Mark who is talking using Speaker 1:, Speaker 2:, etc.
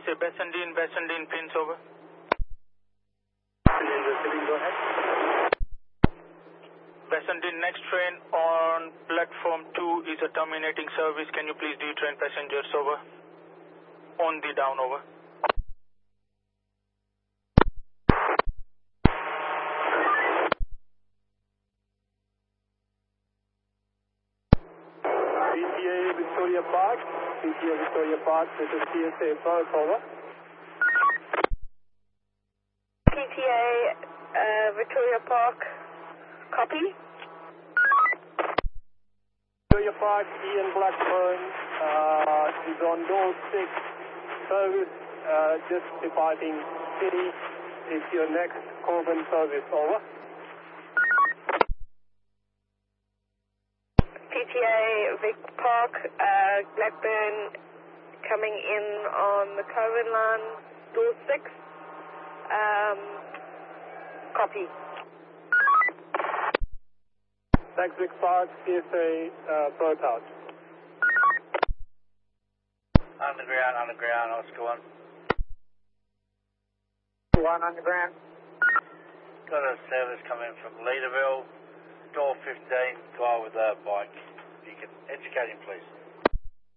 Speaker 1: CSA Bassendean, Prince, over.
Speaker 2: Go ahead.
Speaker 1: Bassendean, next train on platform 2 is a terminating service. Can you please detrain passengers, over? On the down, over.
Speaker 2: PTA Victoria Park. PTA Victoria Park, this is CSA Perth, over.
Speaker 3: PTA Victoria Park, copy.
Speaker 2: Victoria Park, Ian Blackburn is on door 6 service, just departing city. It's your next Corbin service, over.
Speaker 3: PTA Vic Park, Blackburn coming in on the Coven line, door 6. Copy.
Speaker 2: Thanks, Vic Park, CSA Perth out.
Speaker 4: Underground, Oscar 1.
Speaker 2: 1 underground.
Speaker 4: Got a service coming from Leaderville, door 15, guy with a bike. You can educate him, please.